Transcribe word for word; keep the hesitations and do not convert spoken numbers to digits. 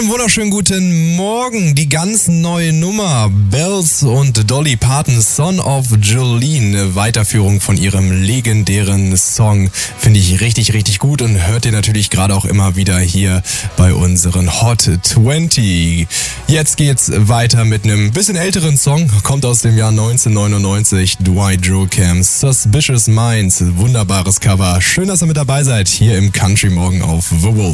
Wunderschönen guten Morgen, die ganz neue Nummer Bells und Dolly Parton, Son of Jolene, Weiterführung von ihrem legendären Song, finde ich richtig, richtig gut und hört ihr natürlich gerade auch immer wieder hier bei unseren Hot zwanzig. Jetzt geht's weiter mit einem bisschen älteren Song, kommt aus dem Jahr neunzehnhundertneunundneunzig, Dwight Yoakam, Suspicious Minds, wunderbares Cover. Schön, dass ihr mit dabei seid, hier im Country Morgen auf The Wolf.